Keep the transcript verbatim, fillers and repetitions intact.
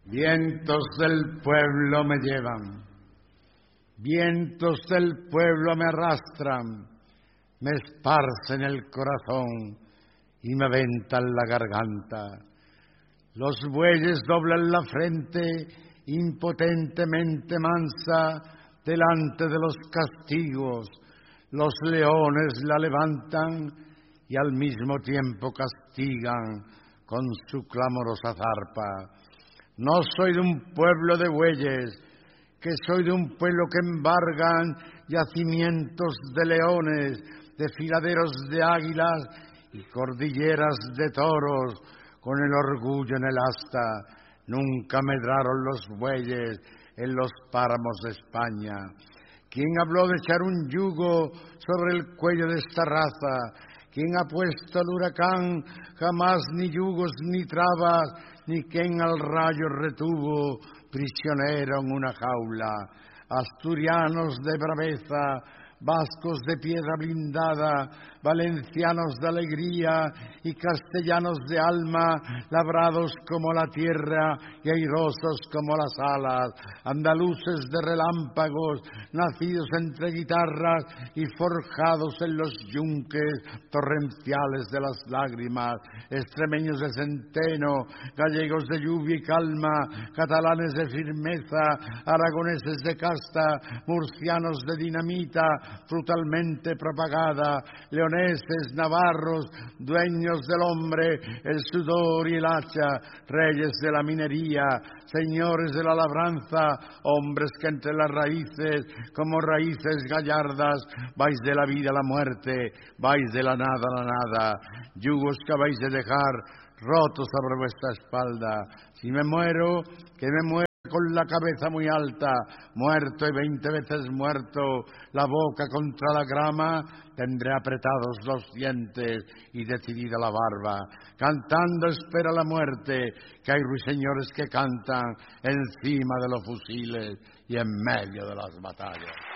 Vientos del pueblo me llevan, vientos del pueblo me arrastran, me esparcen el corazón y me aventan la garganta. Los bueyes doblan la frente impotentemente mansa delante de los castigos, los leones la levantan y al mismo tiempo castigan con su clamorosa zarpa. No soy de un pueblo de bueyes, que soy de un pueblo que embargan yacimientos de leones, desfiladeros de águilas y cordilleras de toros, con el orgullo en el asta. Nunca medraron los bueyes en los páramos de España. ¿Quién habló de echar un yugo sobre el cuello de esta raza? ¿Quién ha puesto al huracán jamás ni yugos ni trabas, ni quien al rayo retuvo prisionero en una jaula? Asturianos de braveza, vascos de piedra blindada, valencianos de alegría y castellanos de alma, labrados como la tierra y airosos como las alas, andaluces de relámpagos, nacidos entre guitarras y forjados en los yunques torrenciales de las lágrimas, extremeños de centeno, gallegos de lluvia y calma, catalanes de firmeza, aragoneses de casta, murcianos de dinamita, frutalmente propagada, leoneses, navarros, dueños del hombre, el sudor y el hacha, reyes de la minería, señores de la labranza, hombres que entre las raíces, como raíces gallardas, vais de la vida a la muerte, vais de la nada a la nada, yugos que vais de dejar rotos sobre vuestra espalda. Si me muero, que me muero con la cabeza muy alta, muerto y veinte veces muerto, la boca contra la grama, tendré apretados los dientes y decidida la barba. Cantando espera la muerte, que hay ruiseñores que cantan encima de los fusiles y en medio de las batallas.